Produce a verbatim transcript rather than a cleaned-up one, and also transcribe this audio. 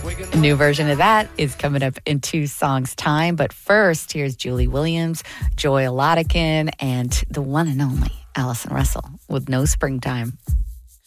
A new version of that is coming up in two songs' time. But first, here's Julie Williams, Joy Oladikin, and the one and only Allison Russell with No Springtime